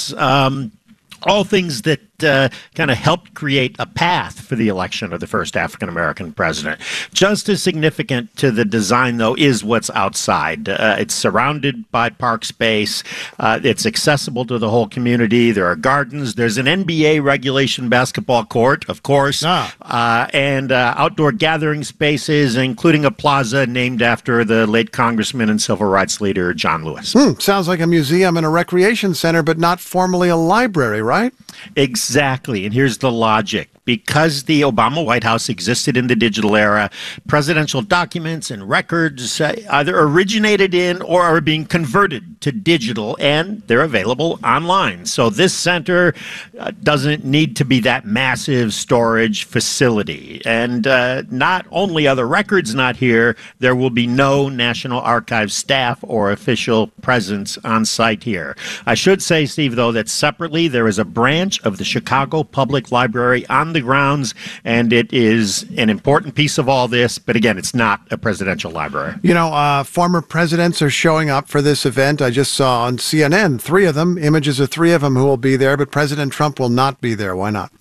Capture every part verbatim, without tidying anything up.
events. Um, all things that uh, kind of helped create a path for the election of the first African-American president. Just as significant to the design, though, is what's outside. Uh, it's surrounded by park space. Uh, it's accessible to the whole community. There are gardens. There's an N B A regulation basketball court, of course, ah. uh, and uh, outdoor gathering spaces, including a plaza named after the late Congressman and civil rights leader John Lewis. Hmm, sounds like a museum and a recreation center, but not formally a library, right? Exactly. And here's the logic. Because the Obama White House existed in the digital era, presidential documents and records uh, either originated in or are being converted to digital, and they're available online. So this center uh, doesn't need to be that massive storage facility. And uh, not only are the records not here, there will be no National Archives staff or official presence on site here. I should say, Steve, though, that separately there is a branch of the Chicago Public Library on the grounds, and it is an important piece of all this, but again, it's not a presidential library. You know, uh, former presidents are showing up for this event. I just saw on C N N, three of them, images of three of them who will be there, but President Trump will not be there. Why not?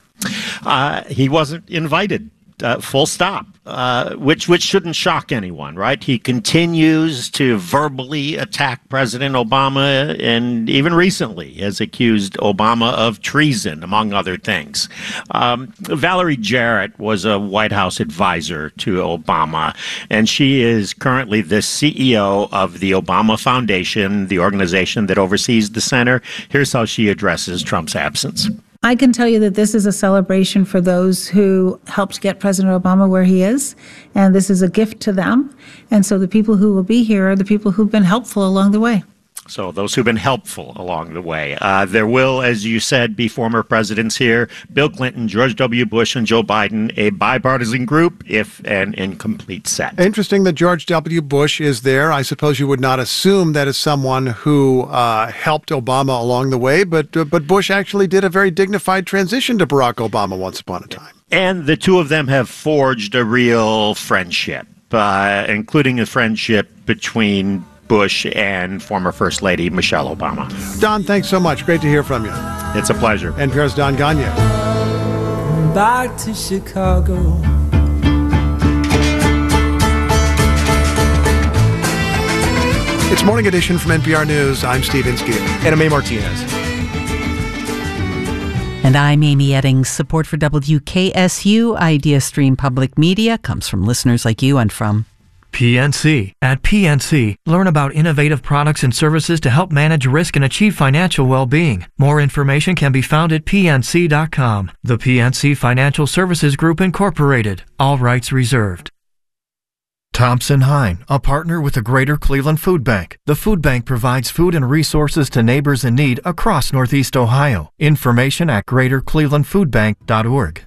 Uh, he wasn't invited. Uh, full stop, uh, which which shouldn't shock anyone, right? He continues to verbally attack President Obama, and even recently has accused Obama of treason, among other things. Um, Valerie Jarrett was a White House advisor to Obama, and she is currently the C E O of the Obama Foundation, the organization that oversees the center. Here's how she addresses Trump's absence. I can tell you that this is a celebration for those who helped get President Obama where he is, and this is a gift to them. And so the people who will be here are the people who've been helpful along the way. So those who've been helpful along the way. Uh, there will, as you said, be former presidents here. Bill Clinton, George W. Bush, and Joe Biden, a bipartisan group, if an incomplete set. Interesting that George W. Bush is there. I suppose you would not assume that as someone who uh, helped Obama along the way, but, uh, but Bush actually did a very dignified transition to Barack Obama once upon a time. And the two of them have forged a real friendship, uh, including a friendship between Bush and former First Lady Michelle Obama. Don, thanks so much. Great to hear from you. It's a pleasure. N P R's Don Ganya. Back to Chicago. It's Morning Edition from N P R News. I'm Steve Inskeep. And I'm A. Martinez. And I'm Amy Eddings. Support for W K S U, Idea Stream Public Media, comes from listeners like you and from P N C. At P N C, learn about innovative products and services to help manage risk and achieve financial well-being. More information can be found at P N C dot com. The P N C Financial Services Group, Incorporated. All rights reserved. Thompson Hine, a partner with the Greater Cleveland Food Bank. The food bank provides food and resources to neighbors in need across Northeast Ohio. Information at greater cleveland food bank dot org.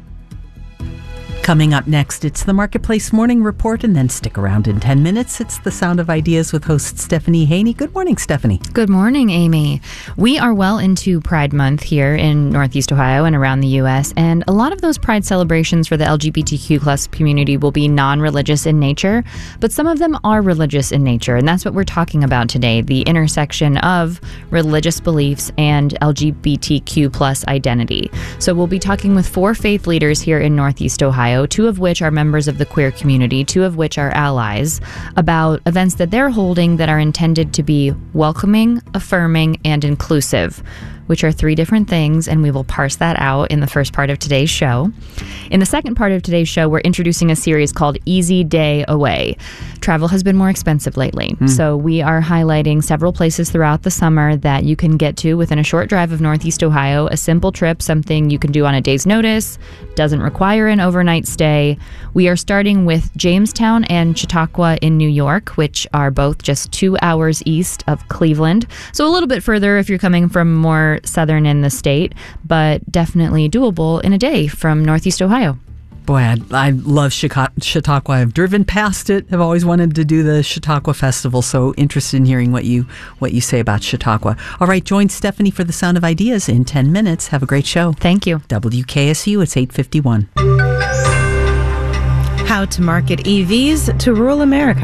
Coming up next, it's the Marketplace Morning Report, and then stick around in ten minutes. It's the Sound of Ideas with host Stephanie Haney. Good morning, Stephanie. Good morning, Amy. We are well into Pride Month here in Northeast Ohio and around the U S, and a lot of those Pride celebrations for the L G B T Q plus community will be non-religious in nature, but some of them are religious in nature, and that's what we're talking about today, the intersection of religious beliefs and L G B T Q plus identity. So we'll be talking with four faith leaders here in Northeast Ohio, two of which are members of the queer community, two of which are allies, about events that they're holding that are intended to be welcoming, affirming, and inclusive, which are three different things, and we will parse that out in the first part of today's show. In the second part of today's show, we're introducing a series called Easy Day Away. Travel has been more expensive lately, mm. so we are highlighting several places throughout the summer that you can get to within a short drive of Northeast Ohio, a simple trip, something you can do on a day's notice, doesn't require an overnight stay. We are starting with Jamestown and Chautauqua in New York, which are both just two hours east of Cleveland, so a little bit further if you're coming from more southern in the state, but definitely doable in a day from Northeast Ohio. Boy, I, I love Chautauqua. I've driven past it. I've always wanted to do the Chautauqua Festival, so interested in hearing what you what you say about Chautauqua. All right, join Stephanie for the Sound of Ideas in ten minutes. Have a great show. Thank you. W K S U, it's eight fifty-one. How to market E Vs to rural America.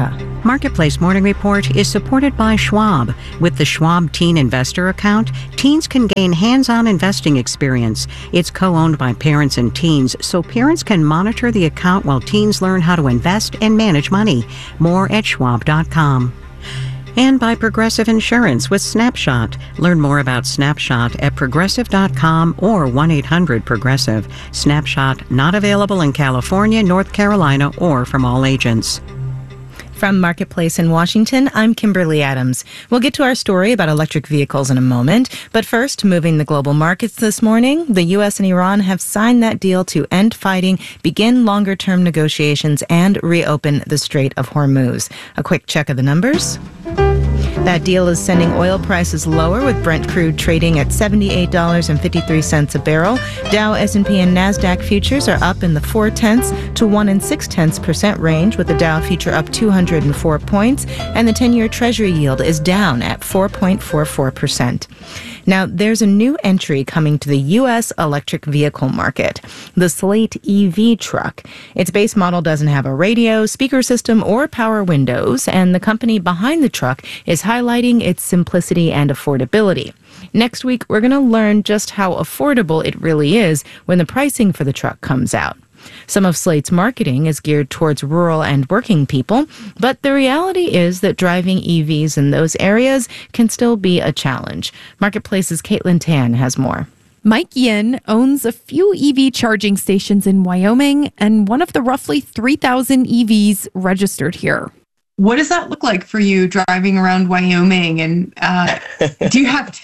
Marketplace Morning Report is supported by Schwab. With the Schwab Teen Investor Account, teens can gain hands-on investing experience. It's co-owned by parents and teens, so parents can monitor the account while teens learn how to invest and manage money. More at schwab dot com. And by Progressive Insurance with Snapshot. Learn more about Snapshot at progressive dot com or one eight hundred progressive. Snapshot not available in California, North Carolina, or from all agents. From Marketplace in Washington, I'm Kimberly Adams. We'll get to our story about electric vehicles in a moment. But first, moving the global markets this morning, the U S and Iran have signed that deal to end fighting, begin longer-term negotiations, and reopen the Strait of Hormuz. A quick check of the numbers. That deal is sending oil prices lower, with Brent crude trading at seventy-eight dollars and fifty-three cents a barrel. Dow, S and P, and NASDAQ futures are up in the four tenths to one and six tenths percent range, with the Dow future up two hundred four points, and the ten-year Treasury yield is down at four point four four percent. Now, there's a new entry coming to the U S electric vehicle market, the Slate E V truck. Its base model doesn't have a radio, speaker system, or power windows, and the company behind the truck is highlighting its simplicity and affordability. Next week, we're going to learn just how affordable it really is when the pricing for the truck comes out. Some of Slate's marketing is geared towards rural and working people, but the reality is that driving E Vs in those areas can still be a challenge. Marketplace's Caitlin Tan has more. Mike Yin owns a few E V charging stations in Wyoming and one of the roughly three thousand E Vs registered here. What does that look like for you driving around Wyoming? And uh, do you have to...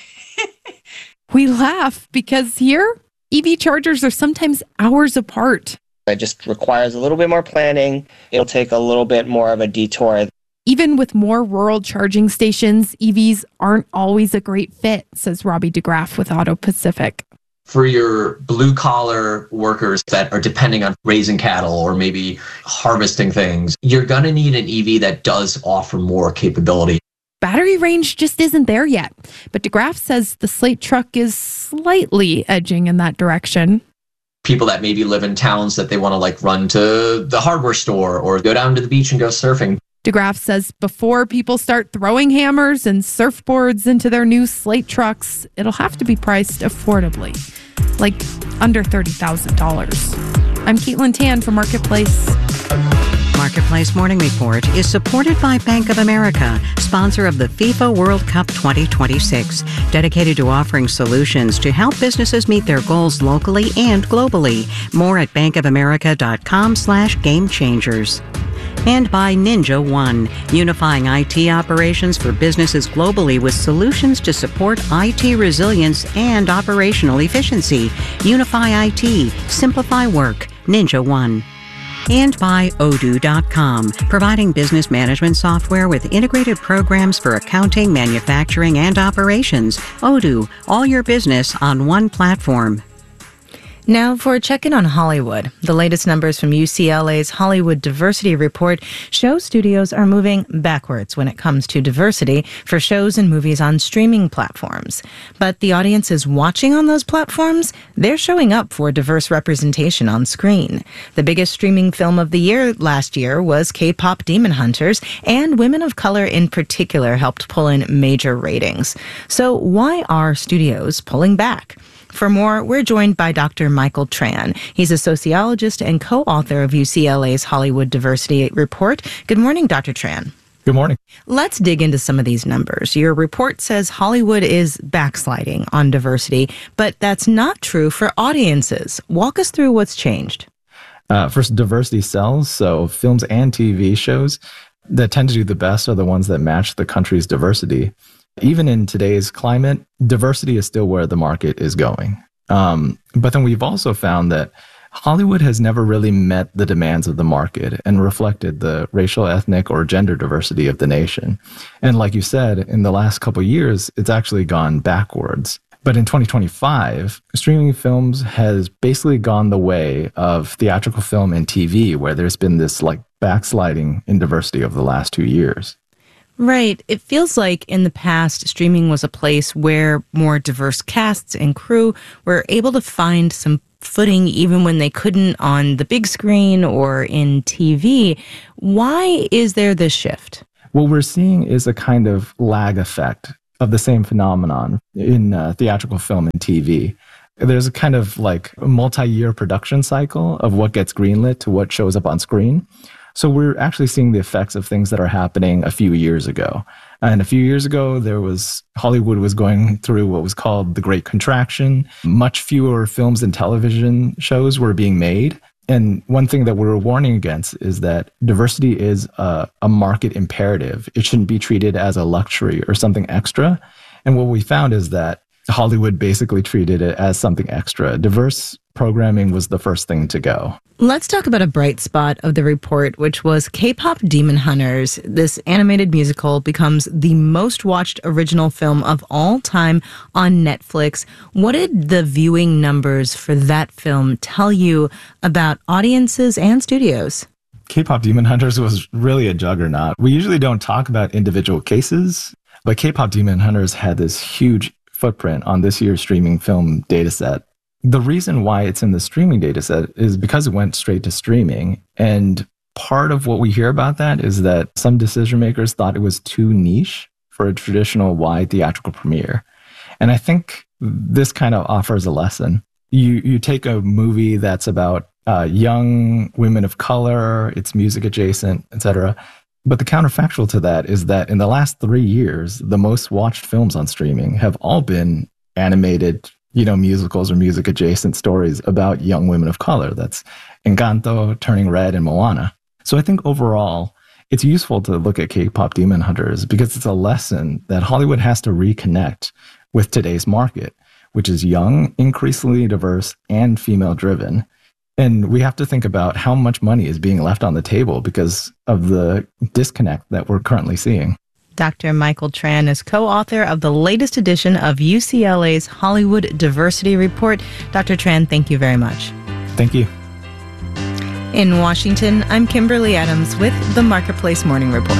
We laugh because here, E V chargers are sometimes hours apart. It just requires a little bit more planning. It'll take a little bit more of a detour. Even with more rural charging stations, E Vs aren't always a great fit, says Robbie DeGraff with Auto Pacific. For your blue-collar workers that are depending on raising cattle or maybe harvesting things, you're going to need an E V that does offer more capability. Battery range just isn't there yet, but DeGraff says the Slate truck is slightly edging in that direction. People that maybe live in towns that they want to like run to the hardware store or go down to the beach and go surfing. DeGraff says before people start throwing hammers and surfboards into their new Slate trucks, it'll have to be priced affordably, like under thirty thousand dollars. I'm Caitlin Tan for Marketplace. Marketplace Morning Report is supported by Bank of America, sponsor of the FIFA World Cup twenty twenty-six, dedicated to offering solutions to help businesses meet their goals locally and globally. More at bankofamerica.com slash game changers. And by Ninja One, unifying I T operations for businesses globally with solutions to support I T resilience and operational efficiency. Unify I T, simplify work. Ninja One. And by Odoo dot com, providing business management software with integrated programs for accounting, manufacturing, and operations. Odoo, all your business on one platform. Now for a check-in on Hollywood. The latest numbers from U C L A's Hollywood Diversity Report show studios are moving backwards when it comes to diversity for shows and movies on streaming platforms. But the audiences watching on those platforms, they're showing up for diverse representation on screen. The biggest streaming film of the year last year was K-pop Demon Hunters, and women of color in particular helped pull in major ratings. So why are studios pulling back? For more, we're joined by Doctor Michael Tran. He's a sociologist and co-author of U C L A's Hollywood Diversity Report. Good morning, Doctor Tran. Good morning. Let's dig into some of these numbers. Your report says Hollywood is backsliding on diversity, but that's not true for audiences. Walk us through what's changed. Uh, first, diversity sells, so films and T V shows that tend to do the best are the ones that match the country's diversity. Even in today's climate, diversity is still where the market is going. Um, but then we've also found that Hollywood has never really met the demands of the market and reflected the racial, ethnic, or gender diversity of the nation. And like you said, in the last couple of years, it's actually gone backwards. But in twenty twenty-five, streaming films has basically gone the way of theatrical film and T V, where there's been this like backsliding in diversity over the last two years. Right. It feels like in the past, streaming was a place where more diverse casts and crew were able to find some footing even when they couldn't on the big screen or in T V. Why is there this shift? What we're seeing is a kind of lag effect of the same phenomenon in uh, theatrical film and T V. There's a kind of like multi-year production cycle of what gets greenlit to what shows up on screen. So we're actually seeing the effects of things that are happening a few years ago. And a few years ago, there was Hollywood was going through what was called the Great Contraction. Much fewer films and television shows were being made. And one thing that we're warning against is that diversity is a, a market imperative. It shouldn't be treated as a luxury or something extra. And what we found is that Hollywood basically treated it as something extra. Diverse programming was the first thing to go. Let's talk about a bright spot of the report, which was K-pop Demon Hunters. This animated musical becomes the most watched original film of all time on Netflix. What did the viewing numbers for that film tell you about audiences and studios? K-pop Demon Hunters was really a juggernaut. We usually don't talk about individual cases, but K-pop Demon Hunters had this huge footprint on this year's streaming film dataset. The reason why it's in the streaming dataset is because it went straight to streaming. And part of what we hear about that is that some decision makers thought it was too niche for a traditional wide theatrical premiere. And I think this kind of offers a lesson. You you take a movie that's about uh, young women of color, it's music adjacent, et cetera. But the counterfactual to that is that in the last three years, the most watched films on streaming have all been animated, you know, musicals or music adjacent stories about young women of color. That's Encanto, Turning Red, and Moana. So I think overall, it's useful to look at K-pop Demon Hunters because it's a lesson that Hollywood has to reconnect with today's market, which is young, increasingly diverse, and female-driven. And we have to think about how much money is being left on the table because of the disconnect that we're currently seeing. Doctor Michael Tran is co-author of the latest edition of U C L A's Hollywood Diversity Report. Doctor Tran, thank you very much. Thank you. In Washington, I'm Kimberly Adams with the Marketplace Morning Report.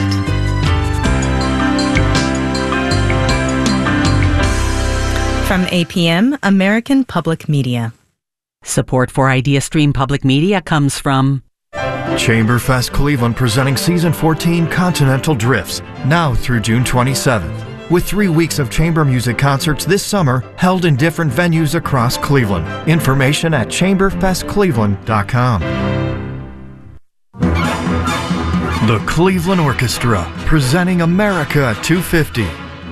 From A P M, American Public Media. Support for IdeaStream Public Media comes from Chamberfest Cleveland, presenting Season fourteen Continental Drifts, now through June twenty-seventh. With three weeks of chamber music concerts this summer, held in different venues across Cleveland. Information at chamber fest cleveland dot com. The Cleveland Orchestra, presenting America two fifty.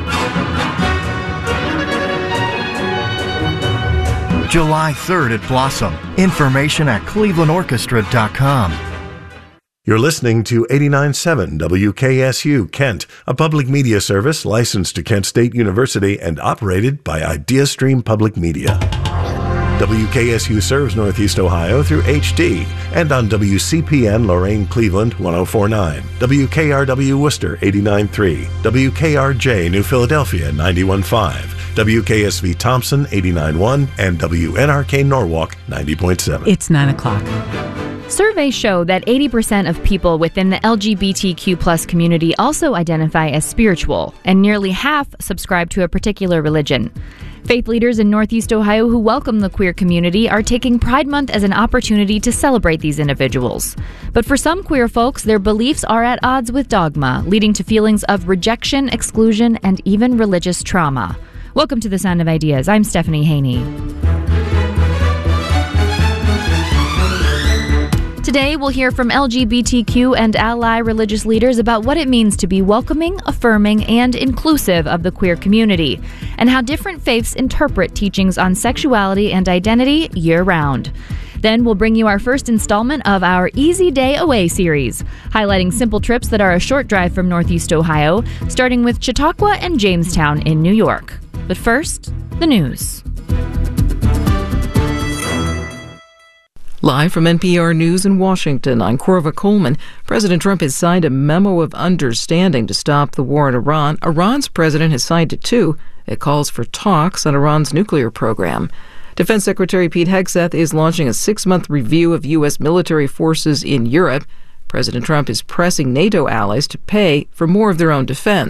July third at Blossom. Information at cleveland orchestra dot com. You're listening to eighty-nine point seven W K S U Kent, a public media service licensed to Kent State University and operated by IdeaStream Public Media. W K S U serves Northeast Ohio through H D and on W C P N Lorain Cleveland one oh four point nine, W K R W Worcester eighty-nine point three, W K R J New Philadelphia ninety-one point five, W K S V Thompson eighty-nine point one, and W N R K Norwalk ninety point seven. It's nine o'clock. Surveys show that eighty percent of people within the L G B T Q plus community also identify as spiritual, and nearly half subscribe to a particular religion. Faith leaders in Northeast Ohio who welcome the queer community are taking Pride Month as an opportunity to celebrate these individuals. But for some queer folks, their beliefs are at odds with dogma, leading to feelings of rejection, exclusion, and even religious trauma. Welcome to The Sound of Ideas. I'm Stephanie Haney. Today, we'll hear from L G B T Q and ally religious leaders about what it means to be welcoming, affirming, and inclusive of the queer community, and how different faiths interpret teachings on sexuality and identity year-round. Then we'll bring you our first installment of our Easy Day Away series, highlighting simple trips that are a short drive from Northeast Ohio, starting with Chautauqua and Jamestown in New York. But first, the news. Live from N P R News in Washington, I'm Corva Coleman. President Trump has signed a memo of understanding to stop the war in Iran. Iran's president has signed it too. It calls for talks on Iran's nuclear program. Defense Secretary Pete Hegseth is launching a six-month review of U S military forces in Europe. President Trump is pressing NATO allies to pay for more of their own defense.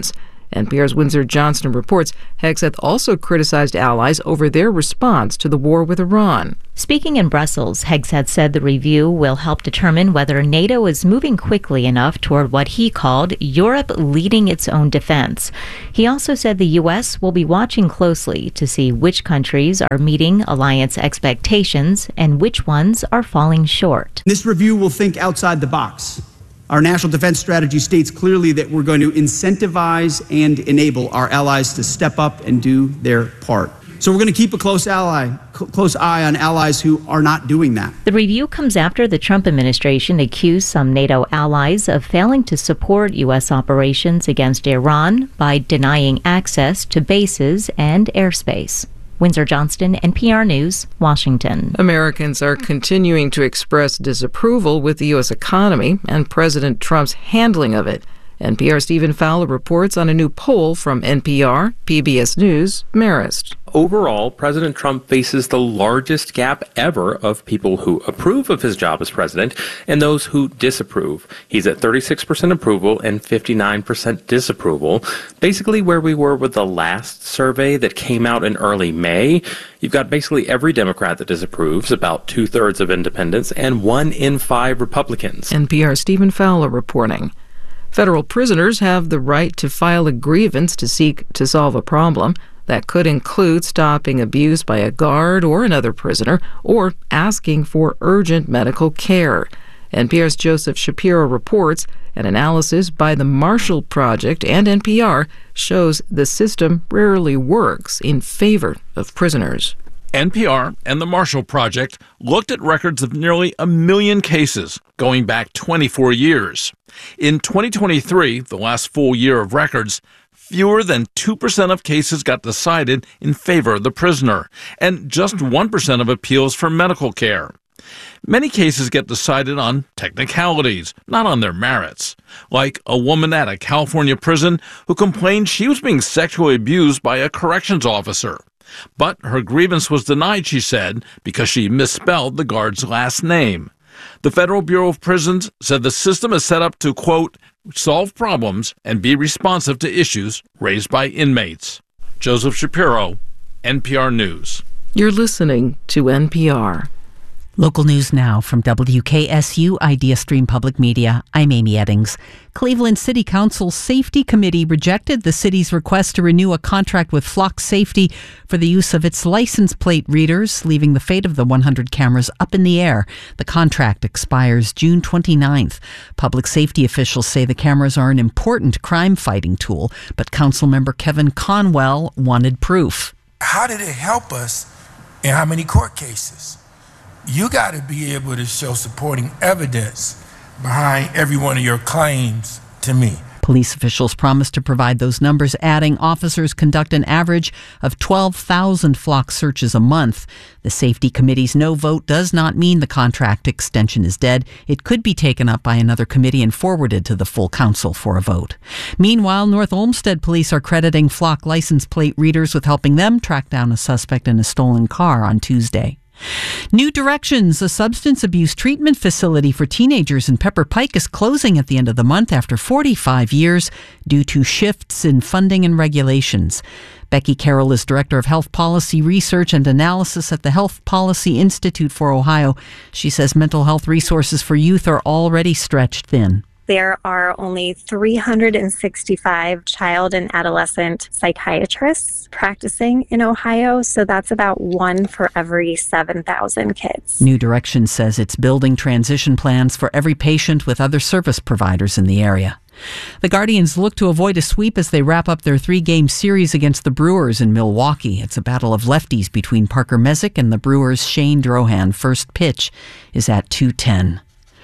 N P R's Windsor Johnston reports Hegseth also criticized allies over their response to the war with Iran. Speaking in Brussels, Hegseth said the review will help determine whether NATO is moving quickly enough toward what he called Europe leading its own defense. He also said the U S will be watching closely to see which countries are meeting alliance expectations and which ones are falling short. This review will think outside the box. Our national defense strategy states clearly that we're going to incentivize and enable our allies to step up and do their part. So we're going to keep a close ally, close eye on allies who are not doing that. The review comes after the Trump administration accused some NATO allies of failing to support U S operations against Iran by denying access to bases and airspace. Windsor Johnston, N P R News, Washington. Americans are continuing to express disapproval with the U S economy and President Trump's handling of it. N P R's Stephen Fowler reports on a new poll from N P R, P B S News, Marist. Overall, President Trump faces the largest gap ever of people who approve of his job as president and those who disapprove. He's at thirty-six percent approval and fifty-nine percent disapproval, basically where we were with the last survey that came out in early May. You've got basically every Democrat that disapproves, about two-thirds of independents, and one in five Republicans. N P R's Stephen Fowler reporting. Federal prisoners have the right to file a grievance to seek to solve a problem. That could include stopping abuse by a guard or another prisoner, or asking for urgent medical care. N P R's Joseph Shapiro reports an analysis by the Marshall Project and N P R shows the system rarely works in favor of prisoners. N P R and the Marshall Project looked at records of nearly a million cases going back twenty-four years. In twenty twenty-three, the last full year of records, fewer than two percent of cases got decided in favor of the prisoner, and just one percent of appeals for medical care. Many cases get decided on technicalities, not on their merits, like a woman at a California prison who complained she was being sexually abused by a corrections officer. But her grievance was denied, she said, because she misspelled the guard's last name. The Federal Bureau of Prisons said the system is set up to, quote, solve problems and be responsive to issues raised by inmates. Joseph Shapiro, N P R News. You're listening to N P R. Local news now from W K S U Idea Stream Public Media. I'm Amy Eddings. Cleveland City Council's Safety Committee rejected the city's request to renew a contract with Flock Safety for the use of its license plate readers, leaving the fate of the one hundred cameras up in the air. The contract expires June twenty-ninth. Public safety officials say the cameras are an important crime-fighting tool, but Councilmember Kevin Conwell wanted proof. How did it help us in how many court cases? You got to be able to show supporting evidence behind every one of your claims to me. Police officials promised to provide those numbers, adding officers conduct an average of twelve thousand Flock searches a month. The Safety Committee's no vote does not mean the contract extension is dead. It could be taken up by another committee and forwarded to the full council for a vote. Meanwhile, North Olmsted police are crediting Flock license plate readers with helping them track down a suspect in a stolen car on Tuesday. New Directions, a substance abuse treatment facility for teenagers in Pepper Pike, is closing at the end of the month after forty-five years due to shifts in funding and regulations. Becky Carroll is Director of Health Policy Research and Analysis at the Health Policy Institute for Ohio. She says mental health resources for youth are already stretched thin. There are only three hundred sixty-five child and adolescent psychiatrists practicing in Ohio, so that's about one for every seven thousand kids. New Direction says it's building transition plans for every patient with other service providers in the area. The Guardians look to avoid a sweep as they wrap up their three-game series against the Brewers in Milwaukee. It's a battle of lefties between Parker Messick and the Brewers' Shane Drohan. First pitch is at two ten.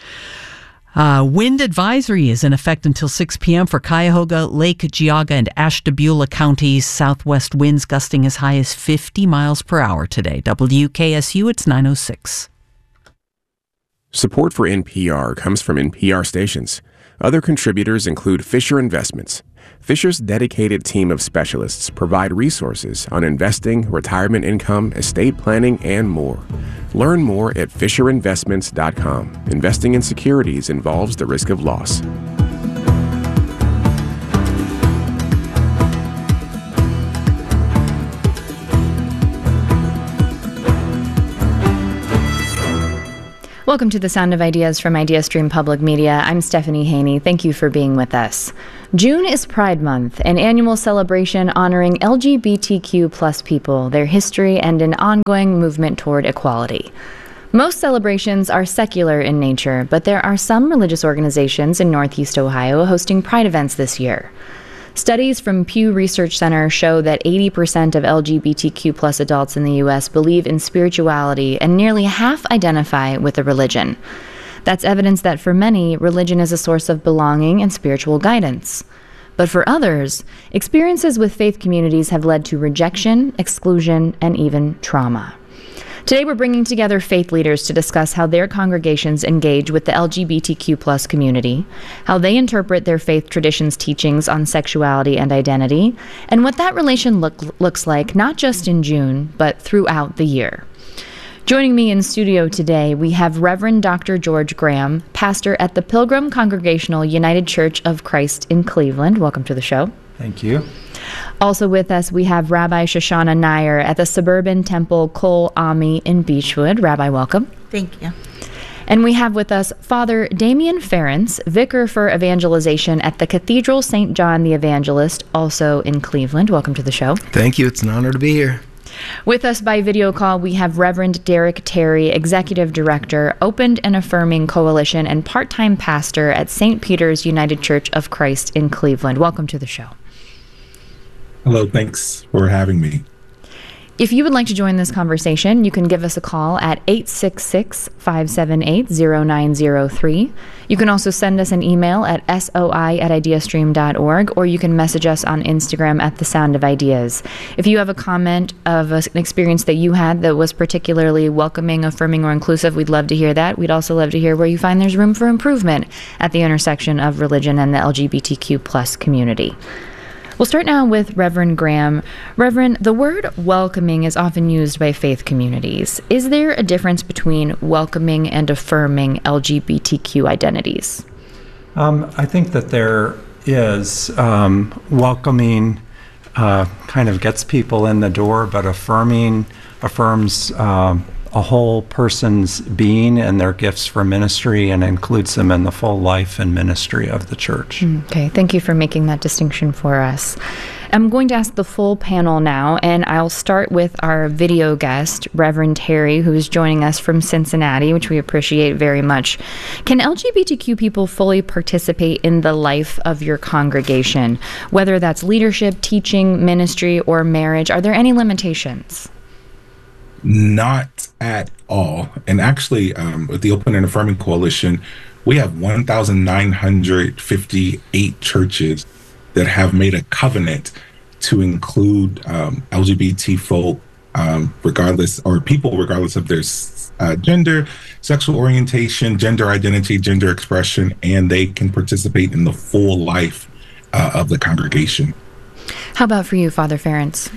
Uh, wind advisory is in effect until six p.m. for Cuyahoga, Lake Geauga, and Ashtabula counties. Southwest winds gusting as high as fifty miles per hour today. W K S U, it's nine oh six. Support for N P R comes from N P R stations. Other contributors include Fisher Investments. Fisher's dedicated team of specialists provide resources on investing, retirement income, estate planning, and more. Learn more at fisher investments dot com. Investing in securities involves the risk of loss. Welcome to the Sound of Ideas from IdeaStream Public Media. I'm Stephanie Haney. Thank you for being with us. June is Pride Month, an annual celebration honoring L G B T Q plus people, their history, and an ongoing movement toward equality. Most celebrations are secular in nature, but there are some religious organizations in Northeast Ohio hosting Pride events this year. Studies from Pew Research Center show that eighty percent of L G B T Q plus adults in the U S believe in spirituality, and nearly half identify with a religion. That's evidence that for many, religion is a source of belonging and spiritual guidance. But for others, experiences with faith communities have led to rejection, exclusion, and even trauma. Today, we're bringing together faith leaders to discuss how their congregations engage with the L G B T Q plus community, how they interpret their faith traditions' teachings on sexuality and identity, and what that relation look, looks like not just in June, but throughout the year. Joining me in studio today, we have Reverend Doctor George Graham, pastor at the Pilgrim Congregational United Church of Christ in Cleveland. Welcome to the show. Thank you. Also with us, we have Rabbi Shoshana Nair at the Suburban Temple Kol Ami in Beechwood. Rabbi, welcome. Thank you. And we have with us Father Damien Ference, Vicar for Evangelization at the Cathedral Saint John the Evangelist, also in Cleveland. Welcome to the show. Thank you. It's an honor to be here. With us by video call, we have Reverend Derek Terry, Executive Director, Opened and Affirming Coalition, and part-time pastor at Saint Peter's United Church of Christ in Cleveland. Welcome to the show. Hello, thanks for having me. If you would like to join this conversation, you can give us a call at eight six six, five seven eight, zero nine zero three. You can also send us an email at soi at ideastream dot org, or you can message us on Instagram at The Sound of Ideas. If you have a comment of an experience that you had that was particularly welcoming, affirming, or inclusive, we'd love to hear that. We'd also love to hear where you find there's room for improvement at the intersection of religion and the L G B T Q plus community. We'll start now with Reverend Graham. Reverend, the word welcoming is often used by faith communities. Is there a difference between welcoming and affirming L G B T Q identities? Um, I think that there is. Um, welcoming uh, kind of gets people in the door, but affirming affirms um, a whole person's being and their gifts for ministry and includes them in the full life and ministry of the church. Okay, thank you for making that distinction for us. I'm going to ask the full panel now, and I'll start with our video guest, Reverend Terry, who is joining us from Cincinnati, which we appreciate very much. Can L G B T Q people fully participate in the life of your congregation, whether that's leadership, teaching, ministry, or marriage? Are there any limitations? Not at all. And actually, um, with the Open and Affirming Coalition, we have one thousand nine hundred fifty-eight churches that have made a covenant to include um, L G B T folk, um, regardless, or people regardless of their uh, gender, sexual orientation, gender identity, gender expression, and they can participate in the full life uh, of the congregation. How about for you, Father Ference?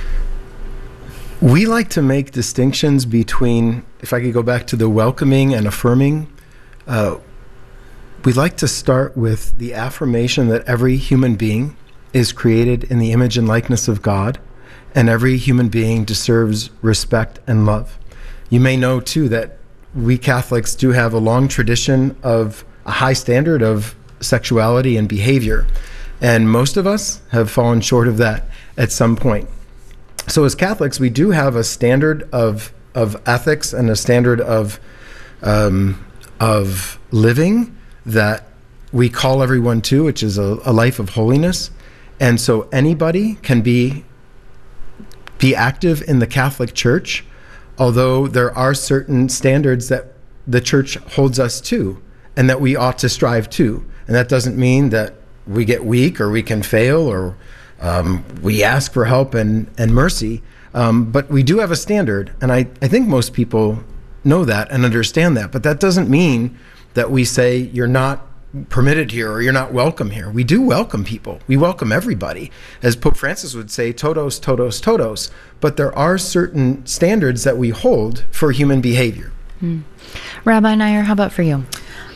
We like to make distinctions between, if I could go back to the welcoming and affirming, uh, we like to start with the affirmation that every human being is created in the image and likeness of God, and every human being deserves respect and love. You may know, too, that we Catholics do have a long tradition of a high standard of sexuality and behavior, and most of us have fallen short of that at some point. So as Catholics, we do have a standard of of ethics and a standard of um, of living that we call everyone to, which is a, a life of holiness. And so anybody can be be active in the Catholic Church, although there are certain standards that the Church holds us to and that we ought to strive to. And that doesn't mean that we get weak or we can fail or Um, we ask for help and, and mercy, um, but we do have a standard, and I, I think most people know that and understand that, but that doesn't mean that we say you're not permitted here or you're not welcome here. We do welcome people. We welcome everybody. As Pope Francis would say, todos, todos, todos, but there are certain standards that we hold for human behavior. Mm. Rabbi Nair, how about for you?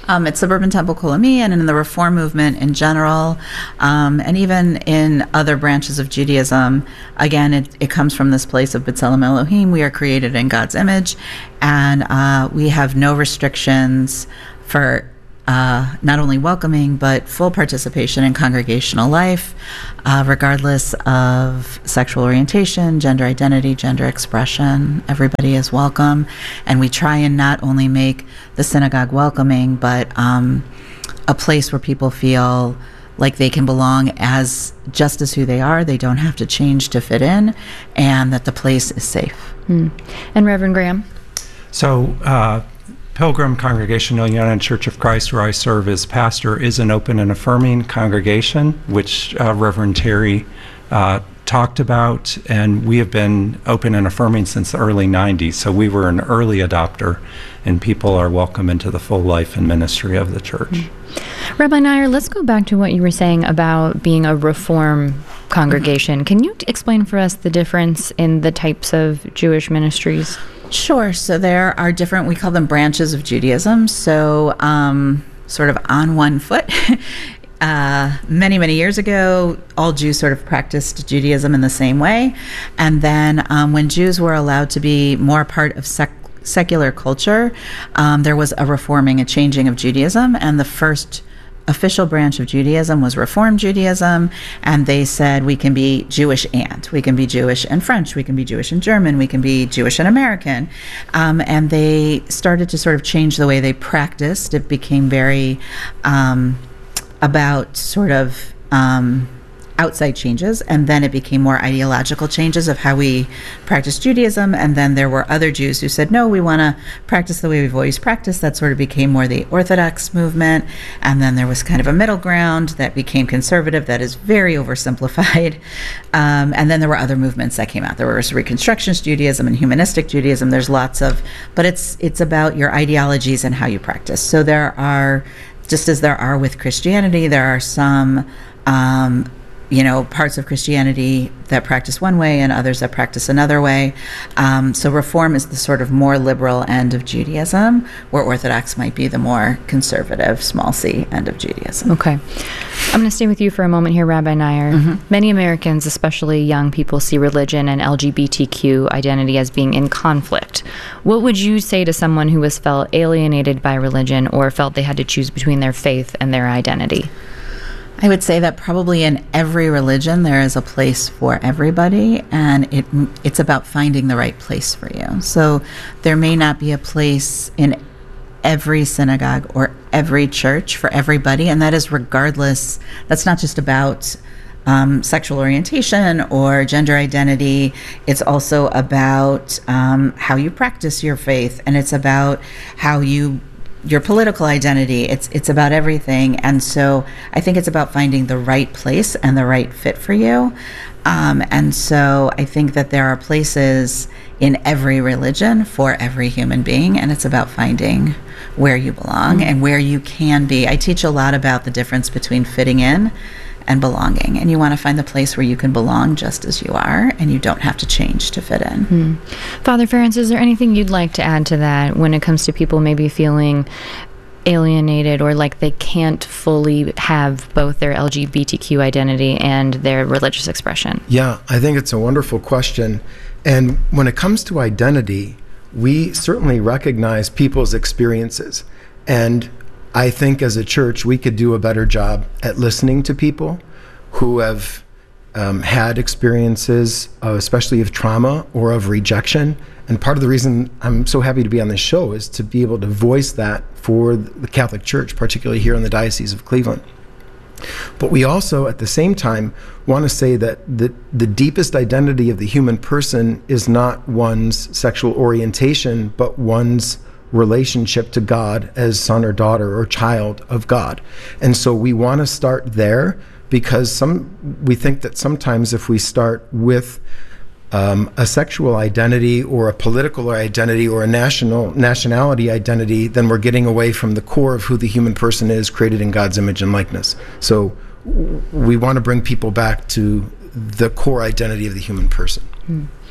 um, at Suburban Temple Kolami and in the Reform movement in general, um, and even in other branches of Judaism. Again, it, it comes from this place of B'Tselem Elohim. We are created in God's image, and uh, we have no restrictions for Uh, not only welcoming, but full participation in congregational life, uh, regardless of sexual orientation, gender identity, gender expression. Everybody is welcome. And we try and not only make the synagogue welcoming, but um, a place where people feel like they can belong as just as who they are. They don't have to change to fit in, and that the place is safe. Hmm. And Reverend Graham? So, uh, Pilgrim Congregational United Church of Christ, where I serve as pastor, is an open and affirming congregation, which uh, Reverend Terry uh, talked about, and we have been open and affirming since the early nineties, so we were an early adopter, and people are welcome into the full life and ministry of the church. Mm-hmm. Rabbi Nair, let's go back to what you were saying about being a Reform congregation. Can you t- explain for us the difference in the types of Jewish ministries? Sure. So there are different, we call them branches of Judaism. So um, sort of on one foot, uh, many, many years ago, all Jews sort of practiced Judaism in the same way. And then um, when Jews were allowed to be more part of sec- secular culture, um, there was a reforming, a changing of Judaism. And the first official branch of Judaism was Reform Judaism, and they said we can be Jewish and we can be Jewish and French, we can be Jewish and German, we can be Jewish and American, um, and they started to sort of change the way they practiced. It became very um, about sort of um, outside changes, and then it became more ideological changes of how we practice Judaism. And then there were other Jews who said, no, we want to practice the way we've always practiced. That sort of became more the Orthodox movement. And then there was kind of a middle ground that became conservative, that is very oversimplified. Um, and then there were other movements that came out. There was Reconstructionist Judaism and Humanistic Judaism. There's lots of, but it's it's about your ideologies and how you practice. So there are, just as there are with Christianity, there are some um, you know, parts of Christianity that practice one way and others that practice another way. Um, so Reform is the sort of more liberal end of Judaism, where Orthodox might be the more conservative, small c, end of Judaism. Okay. I'm going to stay with you for a moment here, Rabbi Nair. Mm-hmm. Many Americans, especially young people, see religion and L G B T Q identity as being in conflict. What would you say to someone who has felt alienated by religion or felt they had to choose between their faith and their identity? I would say that probably in every religion there is a place for everybody, and it it's about finding the right place for you. So there may not be a place in every synagogue or every church for everybody, and that is regardless. That's not just about um, sexual orientation or gender identity. It's also about um, how you practice your faith, and it's about how you your political identity. It's it's about everything. And so I think it's about finding the right place and the right fit for you. Um, and so I think that there are places in every religion for every human being, and it's about finding where you belong mm-hmm. and where you can be. I teach a lot about the difference between fitting in and belonging, and you want to find the place where you can belong just as you are, and you don't have to change to fit in. Hmm. Father Ference, is there anything you'd like to add to that when it comes to people maybe feeling alienated or like they can't fully have both their L G B T Q identity and their religious expression? Yeah, I think it's a wonderful question. And when it comes to identity, we certainly recognize people's experiences. And I think as a church, we could do a better job at listening to people who have um, had experiences, uh, especially of trauma or of rejection. And part of the reason I'm so happy to be on this show is to be able to voice that for the Catholic Church, particularly here in the Diocese of Cleveland. But we also, at the same time, want to say that the, the deepest identity of the human person is not one's sexual orientation, but one's relationship to God as son or daughter or child of God. And so we want to start there, because some we think that sometimes if we start with um, a sexual identity or a political identity or a national nationality identity, then we're getting away from the core of who the human person is, created in God's image and likeness. So we want to bring people back to the core identity of the human person. Hmm.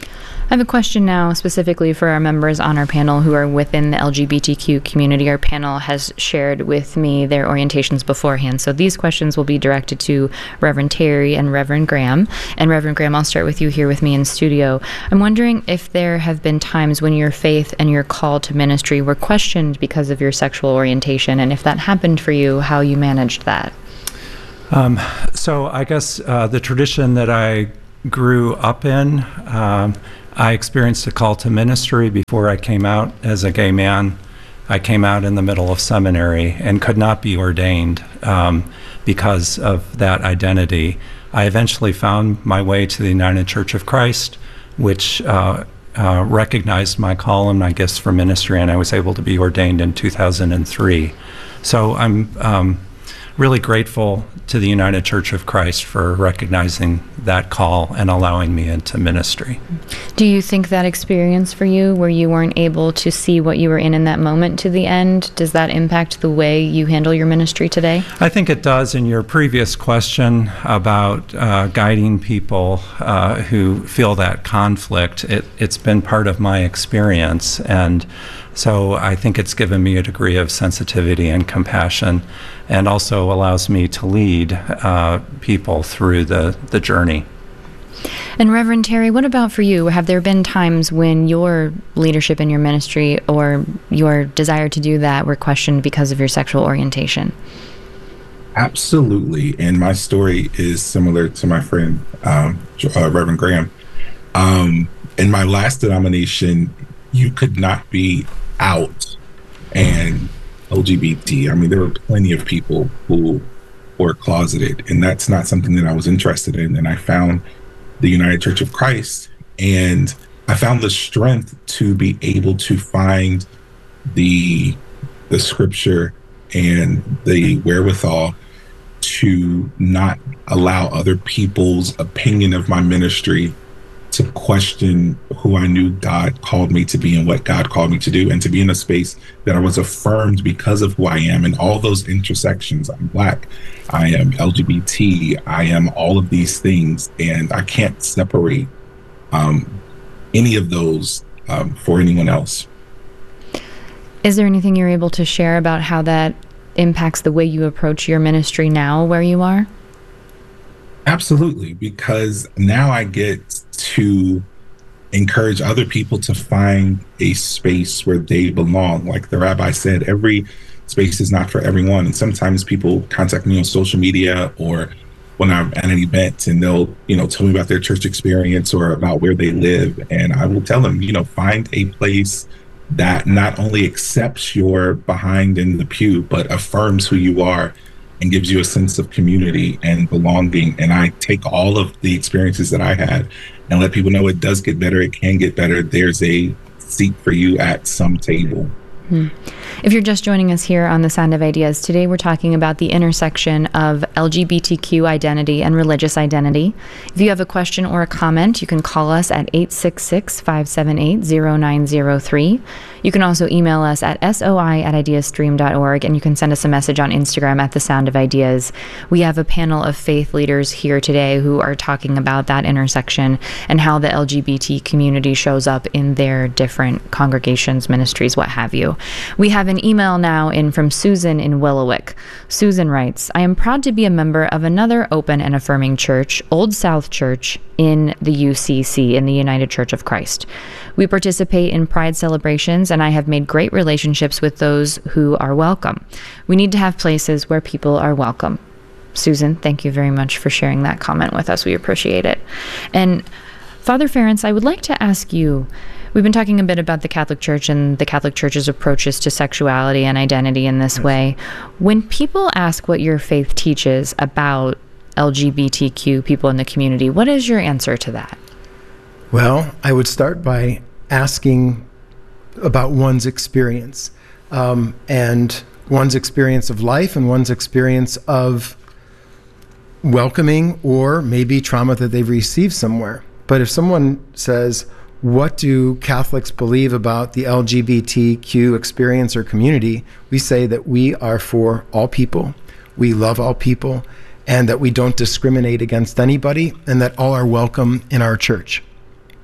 I have a question now specifically for our members on our panel who are within the L G B T Q community. Our panel has shared with me their orientations beforehand. So these questions will be directed to Reverend Terry and Reverend Graham. And Reverend Graham, I'll start with you here with me in studio. I'm wondering if there have been times when your faith and your call to ministry were questioned because of your sexual orientation, and if that happened for you, how you managed that. Um, so I guess uh, the tradition that I grew up in, um, I experienced a call to ministry before I came out as a gay man. I came out in the middle of seminary and could not be ordained um, because of that identity. I eventually found my way to the United Church of Christ, which uh, uh, recognized my call and my gifts for ministry, and I was able to be ordained in two thousand three. So I'm um, really grateful to the United Church of Christ for recognizing that call and allowing me into ministry. Do you think that experience for you, where you weren't able to see what you were in in that moment to the end, does that impact the way you handle your ministry today? I think it does. In your previous question about uh, guiding people uh, who feel that conflict, it, it's been part of my experience. And so I think it's given me a degree of sensitivity and compassion, and also allows me to lead uh, people through the, the journey. And Reverend Terry, what about for you? Have there been times when your leadership in your ministry or your desire to do that were questioned because of your sexual orientation? Absolutely. And my story is similar to my friend, um, uh, Reverend Graham. Um, in my last denomination, you could not be out and L G B T. I mean, there were plenty of people who were closeted, and that's not something that I was interested in. And I found the United Church of Christ, and I found the strength to be able to find the the scripture and the wherewithal to not allow other people's opinion of my ministry to question who I knew God called me to be and what God called me to do, and to be in a space that I was affirmed because of who I am and all those intersections. I'm Black, I am L G B T, I am all of these things, and I can't separate um, any of those um, for anyone else. Is there anything you're able to share about how that impacts the way you approach your ministry now where you are? Absolutely, because now I get to encourage other people to find a space where they belong. Like the rabbi said, every space is not for everyone. And sometimes people contact me on social media or when I'm at an event, and they'll, you know, tell me about their church experience or about where they live. And I will tell them, you know, find a place that not only accepts your behind in the pew, but affirms who you are and gives you a sense of community and belonging. And I take all of the experiences that I had and let people know it does get better, it can get better. There's a seat for you at some table. Hmm. If you're just joining us here on The Sound of Ideas, today we're talking about the intersection of L G B T Q identity and religious identity. If you have a question or a comment, you can call us at eight six six, five seven eight, zero nine zero three. You can also email us at soi at ideastream dot org, and you can send us a message on Instagram at The Sound of Ideas. We have a panel of faith leaders here today who are talking about that intersection and how the L G B T community shows up in their different congregations, ministries, what have you. We have an email now in from Susan in Willowick. Susan writes, I am proud to be a member of another open and affirming church, Old South Church, in the U C C, in the United Church of Christ. We participate in Pride celebrations, and I have made great relationships with those who are welcome. We need to have places where people are welcome. Susan, thank you very much for sharing that comment with us. We appreciate it. And Father Ference, I would like to ask you, we've been talking a bit about the Catholic Church and the Catholic Church's approaches to sexuality and identity in this way. When people ask what your faith teaches about L G B T Q people in the community, what is your answer to that? Well, I would start by asking about one's experience, um, and one's experience of life and one's experience of welcoming or maybe trauma that they've received somewhere. But if someone says, what do Catholics believe about the L G B T Q experience or community? We say that we are for all people, we love all people, and that we don't discriminate against anybody, and that all are welcome in our church.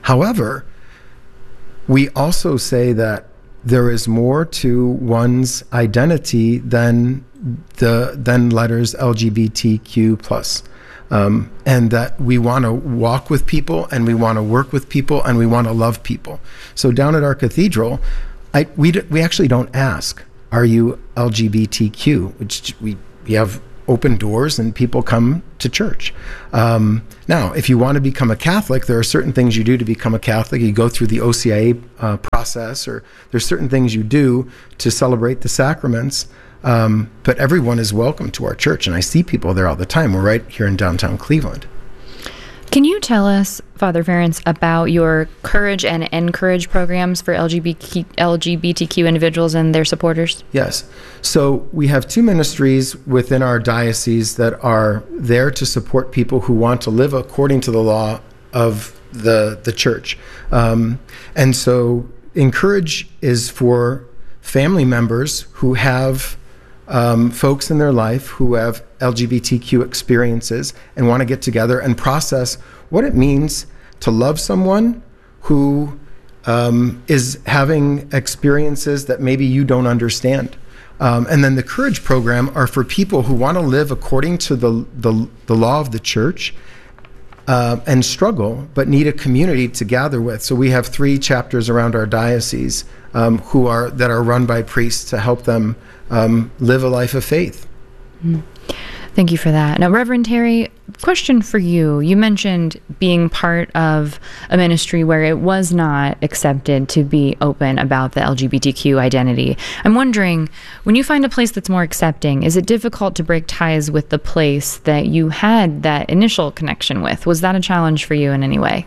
However, we also say that there is more to one's identity than the than letters L G B T Q plus. Um, and that we want to walk with people, and we want to work with people, and we want to love people. So down at our cathedral, I, we, d- we actually don't ask, are you L G B T Q? Which we, we have open doors and people come to church. Um, now, if you want to become a Catholic, there are certain things you do to become a Catholic. You go through the O C I A uh, process, or there's certain things you do to celebrate the sacraments. Um, but everyone is welcome to our church, and I see people there all the time. We're right here in downtown Cleveland. Can you tell us, Father Ference, about your Courage and Encourage programs for L G B T Q individuals and their supporters? Yes. So we have two ministries within our diocese that are there to support people who want to live according to the law of the, the church. Um, and so Encourage is for family members who have Um, folks in their life who have L G B T Q experiences and want to get together and process what it means to love someone who um, is having experiences that maybe you don't understand. Um, and then the Courage program are for people who want to live according to the, the, the law of the church uh, and struggle, but need a community to gather with. So we have three chapters around our diocese um, who are that are run by priests to help them Um, live a life of faith. Mm. Thank you for that. Now, Reverend Terry, question for you. You mentioned being part of a ministry where it was not accepted to be open about the L G B T Q identity. I'm wondering, when you find a place that's more accepting, is it difficult to break ties with the place that you had that initial connection with? Was that a challenge for you in any way?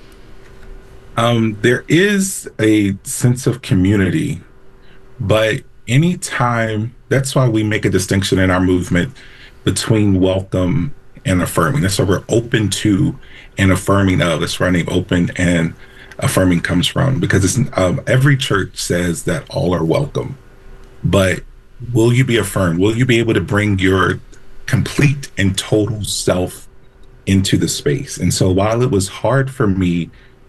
Um, there is a sense of community, but anytime, that's why we make a distinction in our movement between welcome and affirming. That's why we're open to and affirming of. That's where our name open and affirming comes from, because it's um, every church says that all are welcome, but will you be affirmed? Will you be able to bring your complete and total self into the space? And so while it was hard for me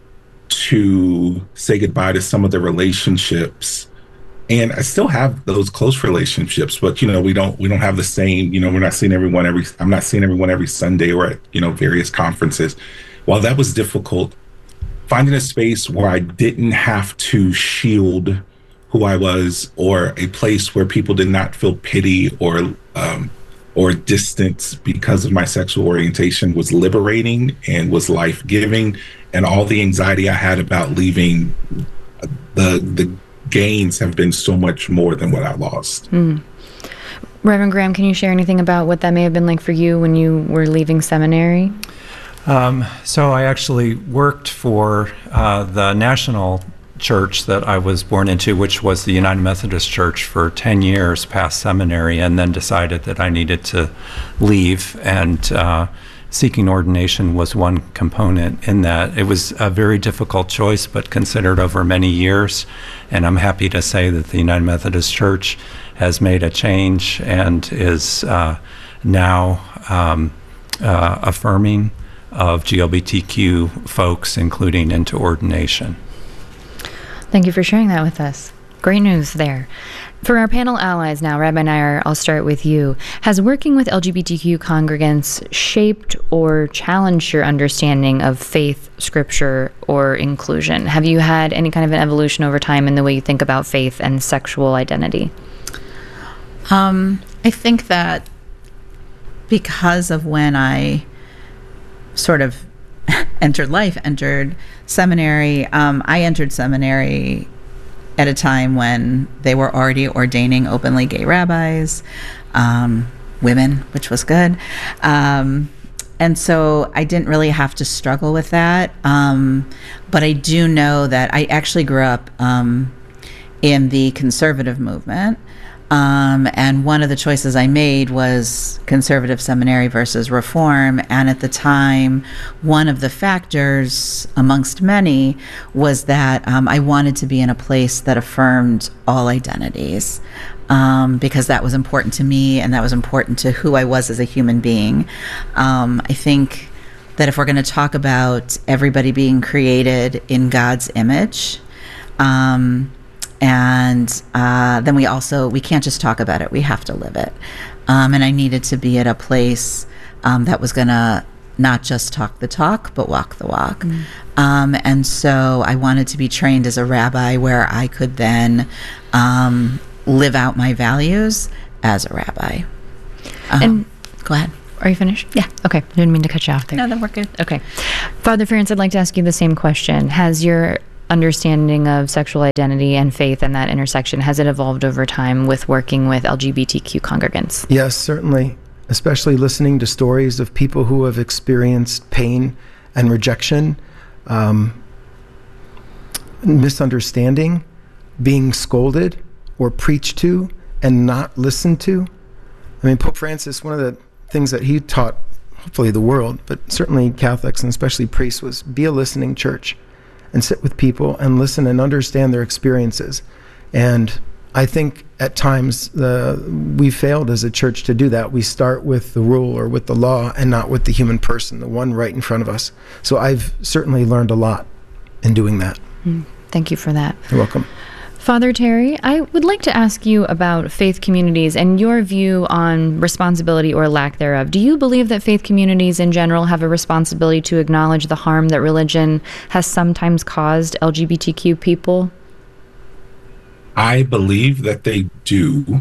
to say goodbye to some of the relationships, and I still have those close relationships, but, you know, we don't, we don't have the same, you know, we're not seeing everyone every, I'm not seeing everyone every Sunday or at, you know, various conferences. While that was difficult, finding a space where I didn't have to shield who I was, or a place where people did not feel pity or, um, or distance because of my sexual orientation was liberating and was life-giving. And all the anxiety I had about leaving, the, the, gains have been so much more than what I lost. Mm. Reverend Graham, can you share anything about what that may have been like for you when you were leaving seminary? Um, so I actually worked for uh, the national church that I was born into, which was the United Methodist Church, for ten years past seminary, and then decided that I needed to leave, and uh, seeking ordination was one component in that. It was a very difficult choice, but considered over many years. And I'm happy to say that the United Methodist Church has made a change and is uh, now um, uh, affirming of G L B T Q folks, including into ordination. Thank you for sharing that with us. Great news there. For our panel allies now, Rabbi Nair, I'll start with you. Has working with L G B T Q congregants shaped or challenged your understanding of faith, scripture, or inclusion? Have you had any kind of an evolution over time in the way you think about faith and sexual identity? Um, I think that because of when I sort of entered life, entered seminary, um, I entered seminary at a time when they were already ordaining openly gay rabbis, um, women, which was good. Um, and so I didn't really have to struggle with that. Um, but I do know that I actually grew up um, in the conservative movement. Um, and one of the choices I made was conservative seminary versus reform. And at the time, one of the factors, amongst many, was that um, I wanted to be in a place that affirmed all identities, um, because that was important to me and that was important to who I was as a human being. Um, I think that if we're going to talk about everybody being created in God's image, um, and uh, then we also, we can't just talk about it, we have to live it. Um, and I needed to be at a place um, that was going to not just talk the talk, but walk the walk. Mm. Um, and so I wanted to be trained as a rabbi where I could then um, live out my values as a rabbi. Um, and go ahead. Are you finished? Yeah. Okay. I didn't mean to cut you off there. No, no, we're good. Okay. Father Ference, I'd like to ask you the same question. Has your understanding of sexual identity and faith and that intersection, has it evolved over time with working with L G B T Q congregants? Yes, certainly, especially listening to stories of people who have experienced pain and rejection, um, misunderstanding, being scolded or preached to and not listened to. I mean, Pope Francis, one of the things that he taught, hopefully the world, but certainly Catholics and especially priests, was be a listening church and sit with people and listen and understand their experiences. And I think at times uh, we failed as a church to do that. We start with the rule or with the law and not with the human person, the one right in front of us. So I've certainly learned a lot in doing that. Mm, thank you for that. You're welcome. Father Terry, I would like to ask you about faith communities and your view on responsibility or lack thereof. Do you believe that faith communities in general have a responsibility to acknowledge the harm that religion has sometimes caused L G B T Q people? I believe that they do,